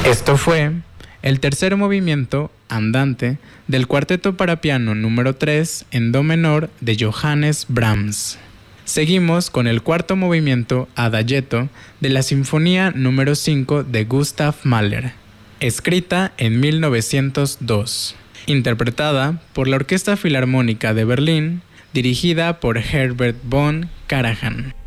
Esto fue el tercer movimiento andante del cuarteto para piano número 3 en do menor de Johannes Brahms. Seguimos con el cuarto movimiento adagietto de la Sinfonía número 5 de Gustav Mahler, escrita en 1902, interpretada por la Orquesta Filarmónica de Berlín, dirigida por Herbert von Karajan.